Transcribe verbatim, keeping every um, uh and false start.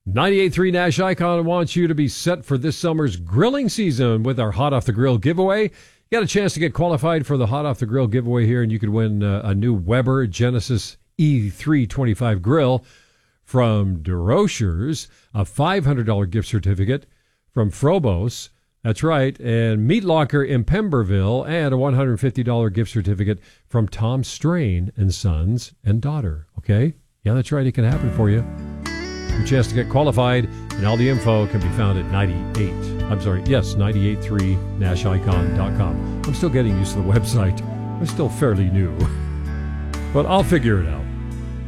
ninety-eight point three Nash Icon wants you to be set for this summer's grilling season with our Hot Off the Grill giveaway. You got a chance to get qualified for the Hot Off the Grill giveaway here, and you could win uh, a new Weber Genesis E three twenty-five grill from DeRochers, a five hundred dollars gift certificate from Frobos, that's right, and Meat Locker in Pemberville, and a one hundred fifty dollars gift certificate from Tom Strain and Sons and Daughter, okay? Yeah, that's right, it can happen for you. Your chance to get qualified, and all the info can be found at ninety-eight, I'm sorry, yes, ninety-eight point three nash icon dot com. I'm still getting used to the website. I'm still fairly new, but I'll figure it out.